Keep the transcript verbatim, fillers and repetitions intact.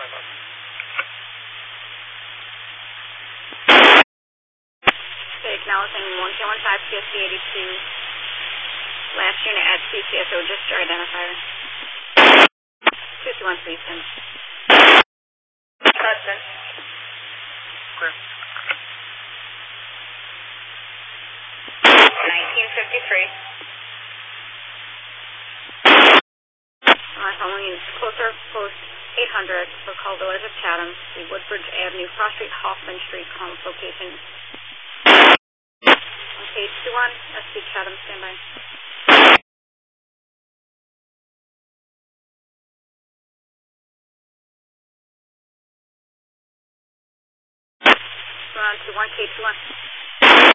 Acknowledging one K one five P S C eighty-two. Last unit at C C S O, just your identifier. two two one, please. Hudson. Clear. nineteen fifty-three. Uh, following units closer, post eight hundred for call Village of Chatham, the Woodbridge Avenue, Cross Street, Hoffman Street, Collins location. Okay, two one, S P Chatham, standby. two one, two one, K two one.